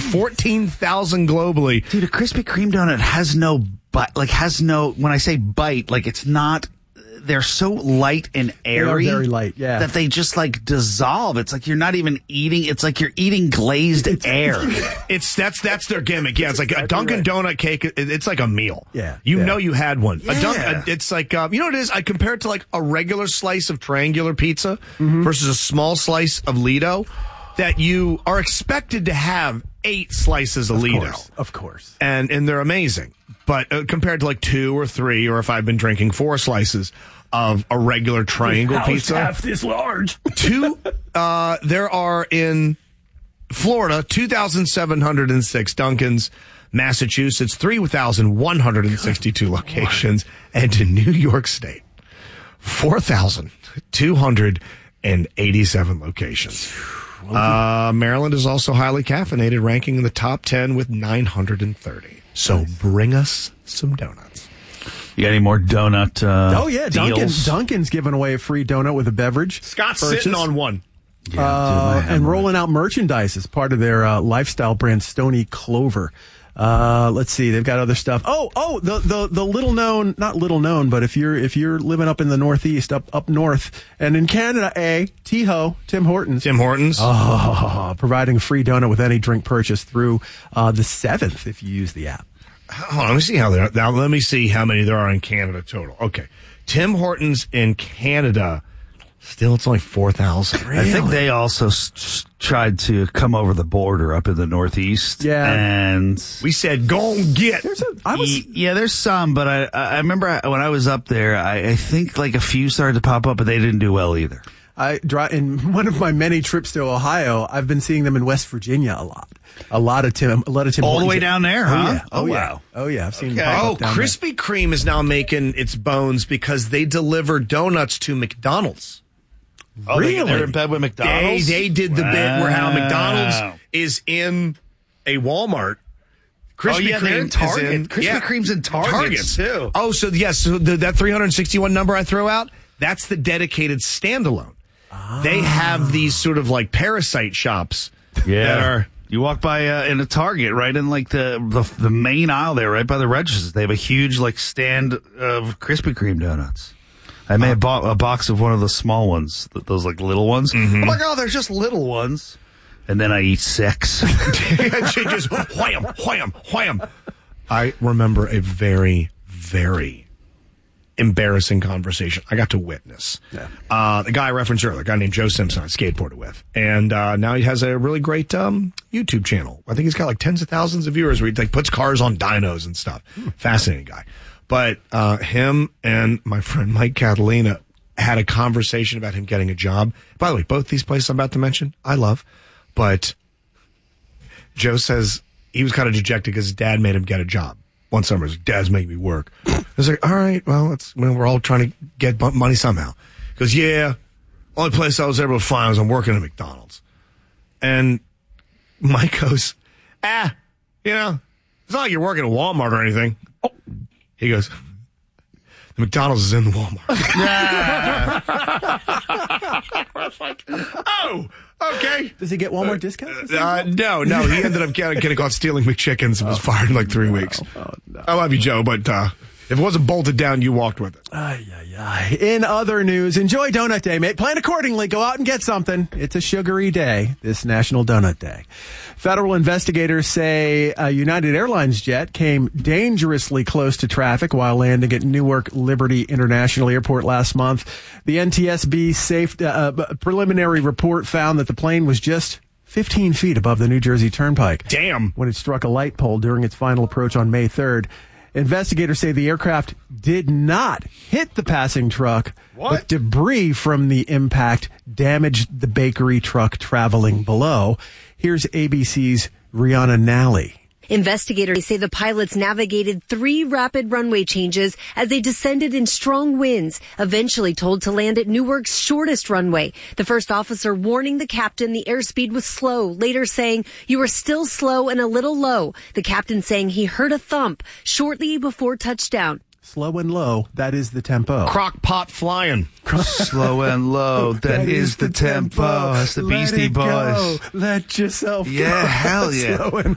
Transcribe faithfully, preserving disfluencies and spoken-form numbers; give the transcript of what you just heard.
fourteen thousand globally. Dude, a Krispy Kreme donut has no bite. Like, has no, when I say bite, like, it's not, they're so light and airy. They are very light, yeah. That they just, like, dissolve. It's like you're not even eating, it's like you're eating glazed air. It's, that's, that's their gimmick. Yeah, it's like exactly a Dunkin' right. Donut cake. It, it's like a meal. Yeah. You yeah. know you had one. Yeah. A dunk, a, it's like, uh, you know what it is? I compare it to like a regular slice of triangular pizza mm-hmm. versus a small slice of Lido that you are expected to have eight slices of, of Lido. Course, of course. And, and they're amazing. But uh, compared to like two or three, or if I've been drinking four slices of a regular triangle pizza. Half this large. Two, uh, there are in Florida, two thousand seven hundred six Dunkins, Massachusetts, three thousand one hundred sixty-two locations, and in New York State, four thousand two hundred eighty-seven locations. Uh, Maryland is also highly caffeinated, ranking in the top ten with nine hundred thirty. So bring us some donuts. You got any more donut uh, Oh, yeah. deals? Dunkin', Dunkin's giving away a free donut with a beverage. Scott's purchase. sitting on one. Yeah, Uh, dude, I have and one. rolling out merchandise as part of their uh, lifestyle brand, Stony Clover. Uh, let's see, they've got other stuff. Oh, oh, the, the, the little known, not little known, but if you're, if you're living up in the Northeast, up, up north, and in Canada, eh, T-Ho, Tim Hortons. Tim Hortons. Oh, providing a free donut with any drink purchase through, uh, the seventh if you use the app. Hold on, let me see how there are. Now, let me see how many there are in Canada total. Okay. Tim Hortons in Canada, still it's only four thousand. I think they also s- s- tried to come over the border up in the Northeast. Yeah. And We said, go and get. There's a, I was, Y- yeah, there's some, but I I remember when I was up there, I, I think like a few started to pop up, but they didn't do well either. I dri in one of my many trips to Ohio, I've been seeing them in West Virginia a lot. A lot of Tim, a lot of Tim. All the Hortons. way down there, oh, huh? Yeah. Oh, Oh, yeah. wow. Oh yeah, I've seen. Okay. them pop Oh, up down there. Krispy Kreme is now making its bones because they deliver donuts to McDonald's. Oh, they- Really? They're in bed with They, McDonald's? they did the bit where how Wow. McDonald's is in a Walmart. Krispy Oh, yeah, Kreme they're in is Target. in- Krispy yeah. Kreme's in Targets, too. Oh, so yes, so the, that three hundred sixty-one number I throw out, that's the dedicated standalone. They have these sort of like parasite shops Yeah. that are. You walk by uh, in a Target, right in like the, the the main aisle there, right by the registers. They have a huge like stand of Krispy Kreme donuts. I may have bought a box of one of the small ones, th- those like little ones. I'm like, oh, they're just little ones. And then I eat six. She just wham, wham, wham. I remember a very, very embarrassing conversation I got to witness. Yeah. Uh, the guy I referenced earlier, a guy named Joe Simpson I skateboarded with. And uh, now he has a really great um, YouTube channel. I think he's got like tens of thousands of viewers where he like, puts cars on dynos and stuff. Fascinating guy. But uh, him and my friend Mike Catalina had a conversation about him getting a job. By the way, both these places I'm about to mention, I love. But Joe says he was kind of dejected because his dad made him get a job. One summer, his dad's making me work. I was like, all right, well, it's, well, we're all trying to get bu- money somehow. He goes, yeah, only place I was able to find was I'm working at McDonald's. And Mike goes, ah, you know, it's not like you're working at Walmart or anything. Oh. He goes, the McDonald's is in the Walmart. I was like, oh, okay. Does he get Walmart discounts? Uh, no, no. He ended up getting, getting caught stealing McChickens and was fired in like three weeks. Oh, no. I love you, Joe, but uh, if it wasn't bolted down, you walked with it. Ay, ay, ay. In other news, enjoy Donut Day, mate. Plan accordingly. Go out and get something. It's a sugary day, this National Donut Day. Federal investigators say a United Airlines jet came dangerously close to traffic while landing at Newark Liberty International Airport last month. The N T S B safe, uh, preliminary report found that the plane was just fifteen feet above the New Jersey Turnpike. Damn. When it struck a light pole during its final approach on May third. Investigators say the aircraft did not hit the passing truck, What? but debris from the impact damaged the bakery truck traveling below. Here's A B C's Rihanna Nally. Investigators say the pilots navigated three rapid runway changes as they descended in strong winds, eventually told to land at Newark's shortest runway. The first officer warning the captain the airspeed was slow, later saying, "You are still slow and a little low." The captain saying he heard a thump shortly before touchdown. Slow and low, that is the tempo. Crock pot flying. Slow and low, that is the tempo. That's the Let Beastie it go. Boys. Let yourself Yeah, go. hell yeah. Slow and